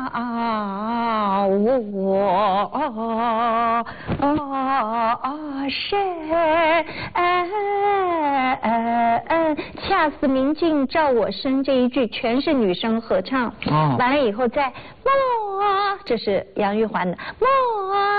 恰似明镜照我身这一句全是女生合唱，完了以后再莫，这是杨玉环的莫。